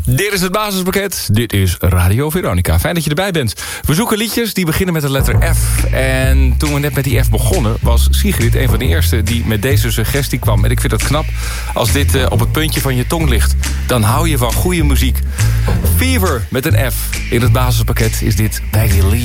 Dit is het basispakket. Dit is Radio Veronica. Fijn dat je erbij bent. We zoeken liedjes die beginnen met de letter F. En toen we net met die F begonnen, was Sigrid een van de eerste die met deze suggestie kwam. En ik vind het knap als dit op het puntje van je tong ligt. Dan hou je van goede muziek. Fever met een F. In het basispakket is dit Peggy Lee.